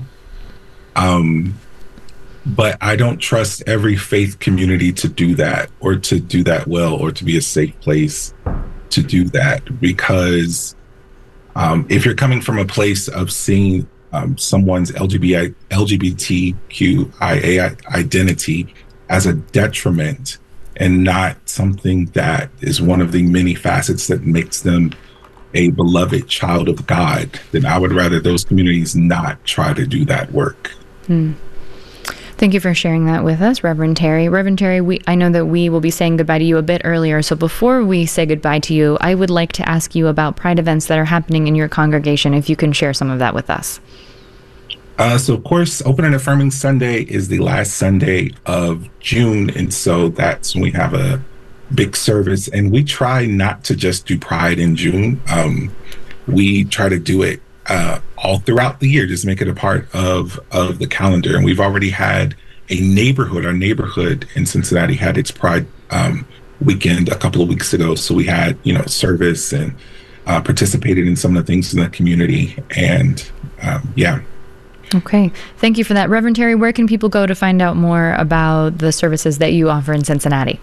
um, but I don't trust every faith community to do that or to do that well or to be a safe place to do that, because Um, if you're coming from a place of seeing um, someone's L G B T Q I A identity as a detriment and not something that is one of the many facets that makes them a beloved child of God, then I would rather those communities not try to do that work. Hmm. Thank you for sharing that with us, Reverend Terry. Reverend Terry, we, I know that we will be saying goodbye to you a bit earlier, so before we say goodbye to you, I would like to ask you about Pride events that are happening in your congregation, if you can share some of that with us. Uh, so, of course, Open and Affirming Sunday is the last Sunday of June, and so that's when we have a big service, and we try not to just do Pride in June. Um, we try to do it Uh, all throughout the year, just make it a part of of the calendar. And we've already had a neighborhood, our neighborhood in Cincinnati had its Pride um, weekend a couple of weeks ago. So we had, you know, service and uh, participated in some of the things in the community. And um, yeah. Okay. Thank you for that. Reverend Terry, where can people go to find out more about the services that you offer in Cincinnati?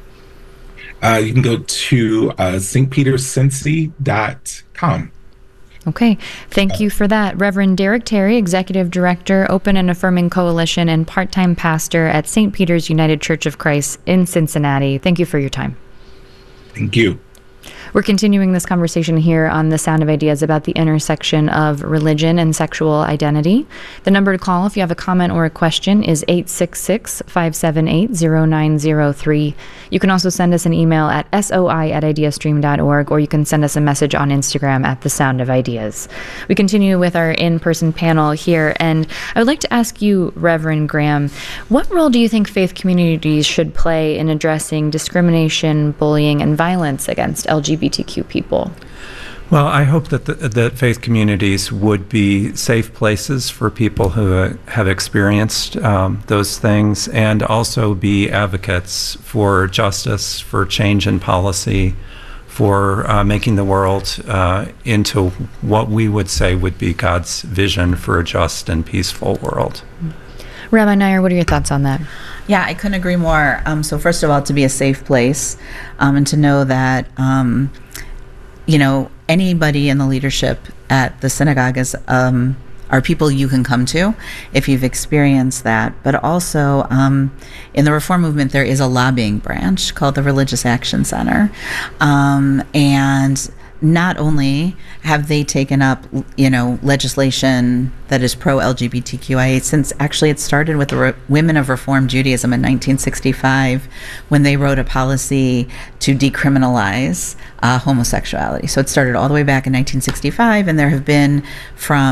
Uh, you can go to uh, s t peters cincy dot com. Okay. Thank you for that. Reverend Derek Terry, Executive Director, Open and Affirming Coalition, and part-time pastor at Saint Peter's United Church of Christ in Cincinnati. Thank you for your time. Thank you. We're continuing this conversation here on The Sound of Ideas about the intersection of religion and sexual identity. The number to call if you have a comment or a question is eight six six, five seven eight, zero nine zero three. You can also send us an email at soi at ideastream dot org, or you can send us a message on Instagram at The Sound of Ideas. We continue with our in-person panel here, and I would like to ask you, Reverend Graham, what role do you think faith communities should play in addressing discrimination, bullying, and violence against L G B T Q people? Well, I hope that the, that faith communities would be safe places for people who uh, have experienced um, those things, and also be advocates for justice, for change in policy, for uh, making the world uh, into what we would say would be God's vision for a just and peaceful world. Rabbi Nair, what are your thoughts on that? Yeah, I couldn't agree more. Um, so first of all, to be a safe place, um, and to know that, um, you know, anybody in the leadership at the synagogue is um, are people you can come to if you've experienced that. But also, um, in the Reform movement, there is a lobbying branch called the Religious Action Center, um, and not only have they taken up, you know, legislation that is pro-L G B T Q I A, since actually it started with the Re- Women of Reform Judaism in nineteen sixty-five, when they wrote a policy to decriminalize uh, homosexuality. So it started all the way back in nineteen sixty-five, and there have been, from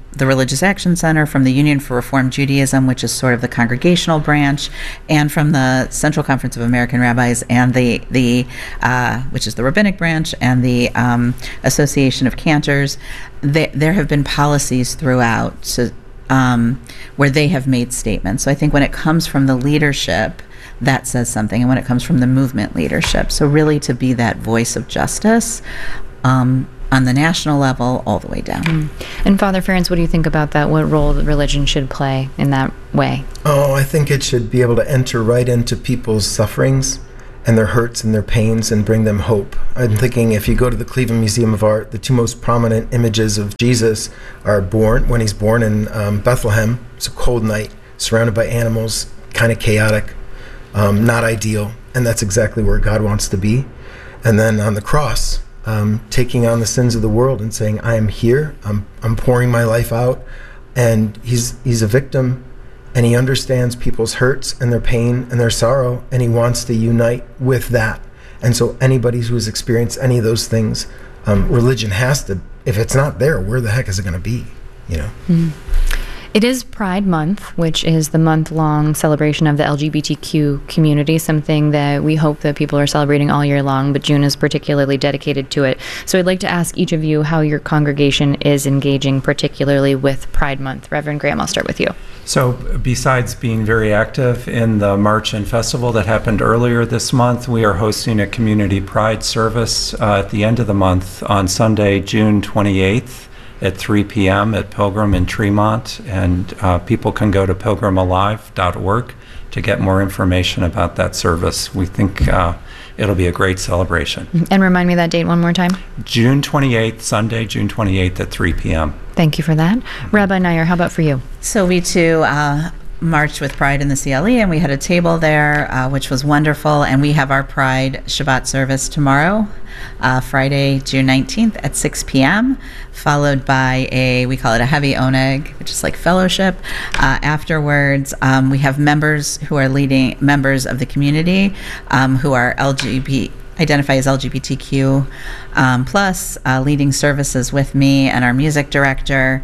the Religious Action Center, from the Union for Reform Judaism, which is sort of the congregational branch, and from the Central Conference of American Rabbis, and the the uh, which is the rabbinic branch, and the um, Association of Cantors. They, there have been policies throughout to, um, where they have made statements. So I think when it comes from the leadership, that says something, and when it comes from the movement leadership, so really to be that voice of justice. Um, on the national level, all the way down. Mm. And Father Ferenc, what do you think about that? What role religion should play in that way? Oh, I think it should be able to enter right into people's sufferings and their hurts and their pains and bring them hope. I'm thinking if you go to the Cleveland Museum of Art, the two most prominent images of Jesus are born, when he's born in um, Bethlehem. It's a cold night, surrounded by animals, kind of chaotic, um, not ideal, and that's exactly where God wants to be. And then on the cross, Um, taking on the sins of the world and saying, I am here, I'm I'm pouring my life out, and he's he's a victim, and he understands people's hurts and their pain and their sorrow, and he wants to unite with that. And so anybody who's experienced any of those things, um, religion has to, if it's not there, where the heck is it going to be, you know? Mm. It is Pride Month, which is the month-long celebration of the L G B T Q community, something that we hope that people are celebrating all year long, but June is particularly dedicated to it. So I'd like to ask each of you how your congregation is engaging particularly with Pride Month. Reverend Graham, I'll start with you. So besides being very active in the March and Festival that happened earlier this month, we are hosting a community pride service uh, at the end of the month on Sunday, June twenty-eighth. At three p.m. at Pilgrim in Tremont, and uh, people can go to pilgrim alive dot org to get more information about that service. We think uh, it'll be a great celebration. And remind me that date one more time. June twenty-eighth, Sunday, June twenty-eighth at three p.m. Thank you for that. Rabbi Nair, how about for you? So we too uh, marched with Pride in the C L E, and we had a table there, uh, which was wonderful. And we have our Pride Shabbat service tomorrow, uh, Friday, June nineteenth at six p.m., followed by a, we call it a heavy oneg, which is like fellowship. Uh, afterwards, um, we have members who are leading, members of the community um, who are L G B T, identify as L G B T Q um, plus, uh, leading services with me and our music director.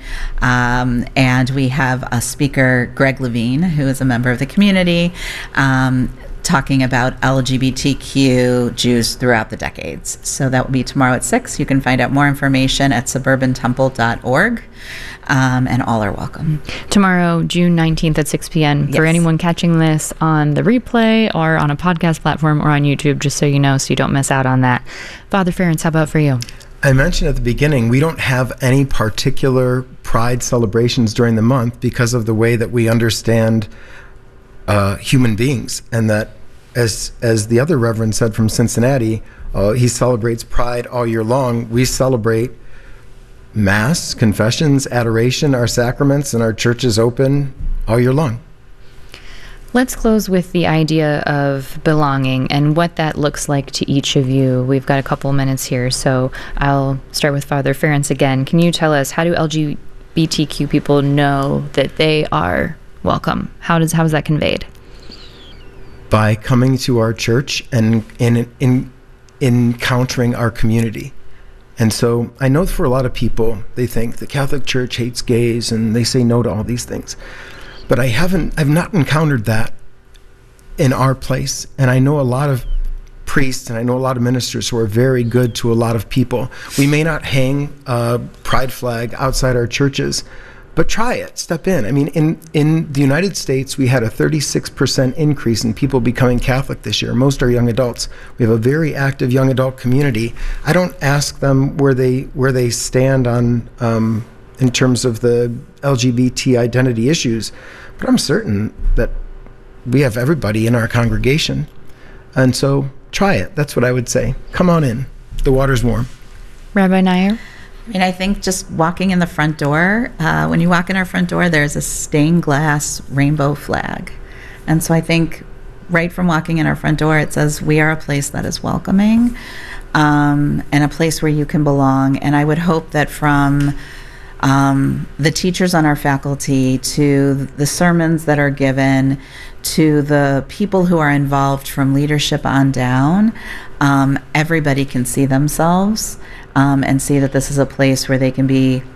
Um, and we have a speaker, Greg Levine, who is a member of the community, um, talking about L G B T Q Jews throughout the decades. So that will be tomorrow at six. You can find out more information at suburban temple dot org, um, and all are welcome. Tomorrow, June nineteenth at six p.m. Yes. For anyone catching this on the replay or on a podcast platform or on YouTube, just so you know, so you don't miss out on that. Father Ferenc, how about for you? I mentioned at the beginning, we don't have any particular pride celebrations during the month because of the way that we understand Uh, human beings, and that, as as the other reverend said from Cincinnati, uh, he celebrates Pride all year long. We celebrate Mass, confessions, adoration, our sacraments, and our church is open all year long. Let's close with the idea of belonging and what that looks like to each of you. We've got a couple minutes here, so I'll start with Father Ferenc again. Can you tell us, how do L G B T Q people know that they are welcome? How does how is that conveyed? By coming to our church and in, in encountering our community. And so I know for a lot of people, they think the Catholic Church hates gays and they say no to all these things. But I haven't, I've not encountered that in our place. And I know a lot of priests and I know a lot of ministers who are very good to a lot of people. We may not hang a pride flag outside our churches, but try it, step in. I mean, in, in the United States, we had a thirty-six percent increase in people becoming Catholic this year. Most are young adults. We have a very active young adult community. I don't ask them where they where they stand on um, in terms of the L G B T identity issues, but I'm certain that we have everybody in our congregation. And so try it. That's what I would say. Come on in. The water's warm. Rabbi Nair? I mean, I think just walking in the front door, uh, when you walk in our front door, there's a stained glass rainbow flag. And so I think right from walking in our front door, it says we are a place that is welcoming, um, and a place where you can belong. And I would hope that from um, the teachers on our faculty to the sermons that are given to the people who are involved from leadership on down, um, everybody can see themselves um, and see that this is a place where they can be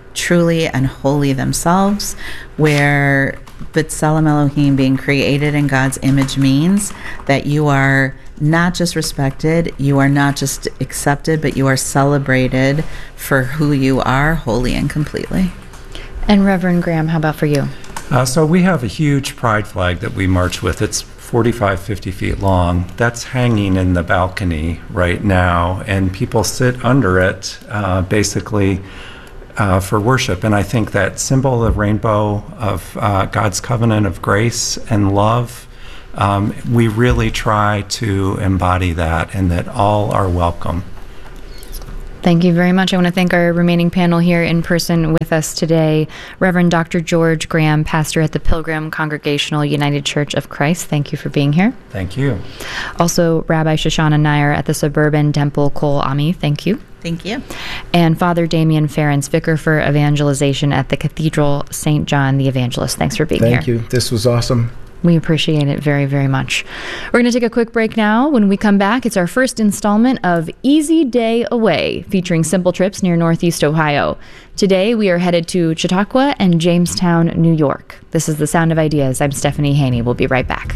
truly and wholly themselves, where B'Tselem Elohim, being created in God's image, means that you are not just respected, you are not just accepted, but you are celebrated for who you are, wholly and completely. And Reverend Graham, how about for you? Uh, so we have a huge pride flag that we march with. It's forty-five, fifty feet long. That's hanging in the balcony right now, and people sit under it uh, basically uh, for worship. And I think that symbol of rainbow of uh, God's covenant of grace and love, um, we really try to embody that, and that all are welcome. Thank you very much. I want to thank our remaining panel here in person with us today. Reverend Doctor George Graham, pastor at the Pilgrim Congregational United Church of Christ. Thank you for being here. Thank you. Also, Rabbi Shoshana Nair at the Suburban Temple Kol Ami. Thank you. Thank you. And Father Damien Ference, Vicar for Evangelization at the Cathedral Saint John the Evangelist. Thanks for being Thank here. you. This was awesome. We appreciate it very, very much. We're going to take a quick break now. When we come back, it's our first installment of Easy Day Away, featuring simple trips near Northeast Ohio. Today, we are headed to Chautauqua and Jamestown, New York. This is The Sound of Ideas. I'm Stephanie Haney. We'll be right back.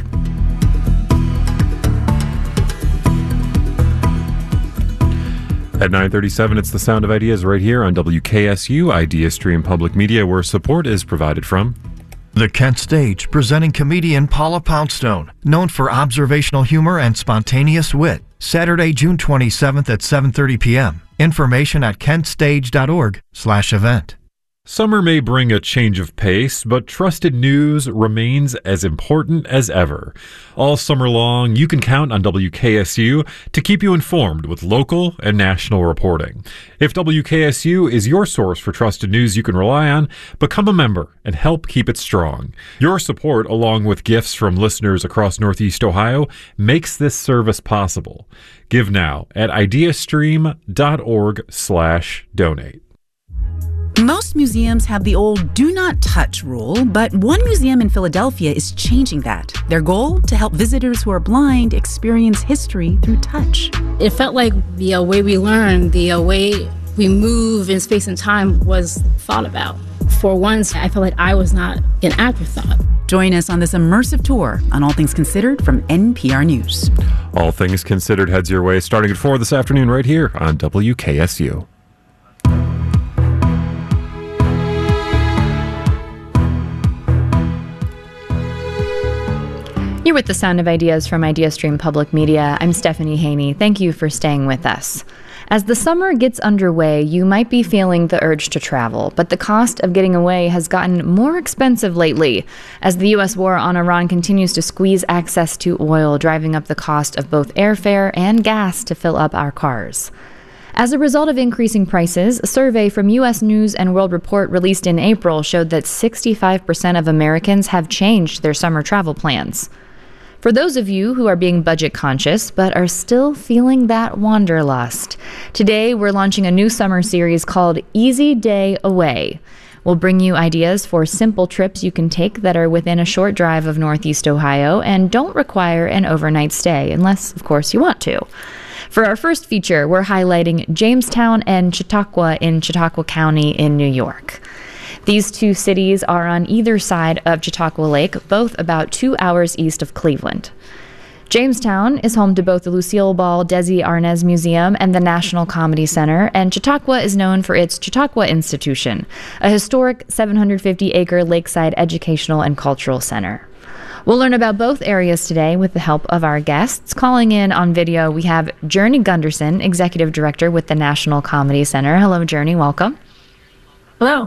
At nine thirty-seven, it's The Sound of Ideas right here on W K S U, Idea Stream Public Media, where support is provided from The Kent Stage, presenting comedian Paula Poundstone, known for observational humor and spontaneous wit. Saturday, June twenty-seventh at seven thirty p.m. Information at kentstage.org slash event. Summer may bring a change of pace, but trusted news remains as important as ever. All summer long, you can count on W K S U to keep you informed with local and national reporting. If W K S U is your source for trusted news you can rely on, become a member and help keep it strong. Your support, along with gifts from listeners across Northeast Ohio, makes this service possible. Give now at ideastream.org slash donate. Most museums have the old do not touch rule, but one museum in Philadelphia is changing that. Their goal? To help visitors who are blind experience history through touch. It felt like the uh, way we learn, the uh, way we move in space and time was thought about. For once, I felt like I was not an afterthought. Join us on this immersive tour on All Things Considered from N P R News. All Things Considered heads your way starting at four this afternoon right here on W K S U. You're with The Sound of Ideas from IdeaStream Public Media. I'm Stephanie Haney. Thank you for staying with us. As the summer gets underway, you might be feeling the urge to travel, but the cost of getting away has gotten more expensive lately as the U S war on Iran continues to squeeze access to oil, driving up the cost of both airfare and gas to fill up our cars. As a result of increasing prices, a survey from U S News and World Report released in April showed that sixty-five percent of Americans have changed their summer travel plans. For those of you who are being budget conscious but are still feeling that wanderlust, today we're launching a new summer series called Easy Day Away. We'll bring you ideas for simple trips you can take that are within a short drive of Northeast Ohio and don't require an overnight stay, unless, of course, you want to. For our first feature, we're highlighting Jamestown and Chautauqua in Chautauqua County in New York. These two cities are on either side of Chautauqua Lake, both about two hours east of Cleveland. Jamestown is home to both the Lucille Ball Desi Arnaz Museum and the National Comedy Center, and Chautauqua is known for its Chautauqua Institution, a historic seven hundred fifty acre lakeside educational and cultural center. We'll learn about both areas today with the help of our guests. Calling in on video, we have Journey Gunderson, Executive Director with the National Comedy Center. Hello, Journey. Welcome. Hello.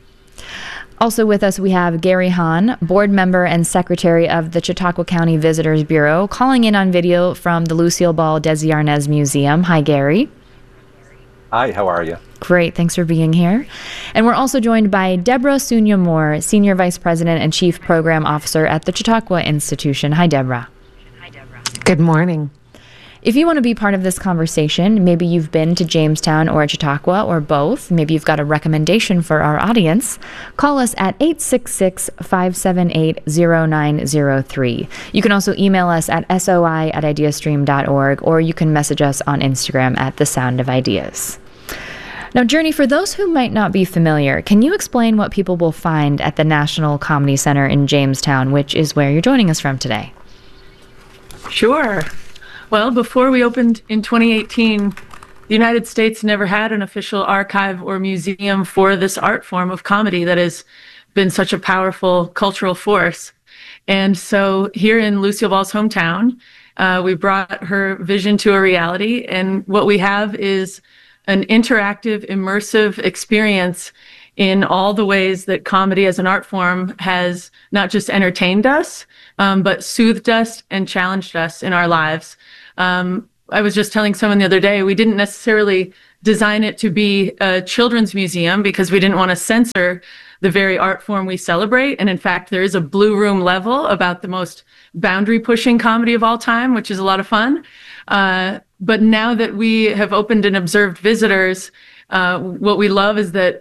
Also with us, we have Gary Hahn, board member and secretary of the Chautauqua County Visitors Bureau, calling in on video from the Lucille Ball Desi Arnaz Museum. Hi, Gary. Hi, how are you? Great, thanks for being here. And we're also joined by Deborah Sunya Moore, Senior Vice President and Chief Program Officer at the Chautauqua Institution. Hi, Deborah. Good morning. If you want to be part of this conversation, maybe you've been to Jamestown or Chautauqua or both, maybe you've got a recommendation for our audience, call us at eight six six, five seven eight, zero nine zero three. You can also email us at soi at ideastream dot org, or you can message us on Instagram at The Sound of Ideas. Now, Journey, for those who might not be familiar, can you explain what people will find at the National Comedy Center in Jamestown, which is where you're joining us from today? Sure. Well, before we opened in twenty eighteen, the United States never had an official archive or museum for this art form of comedy that has been such a powerful cultural force. And so here in Lucille Ball's hometown, uh, we brought her vision to a reality. And what we have is an interactive, immersive experience in all the ways that comedy as an art form has not just entertained us, um, but soothed us and challenged us in our lives. Um, I was just telling someone the other day, we didn't necessarily design it to be a children's museum because we didn't want to censor the very art form we celebrate. And in fact, there is a Blue Room level about the most boundary-pushing comedy of all time, which is a lot of fun. Uh, but now that we have opened and observed visitors, uh, what we love is that